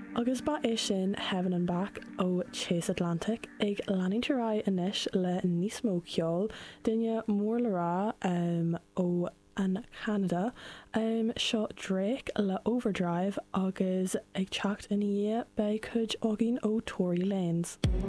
Agus ba é sin Heaven and Back ó Chase Atlantic ag leanaí rá inis le níos mó ceol duine mór le rá ó an Canada seo Drake le Overdrive agus ag teacht in dhé bei cuid ágin ó Tory Lanez.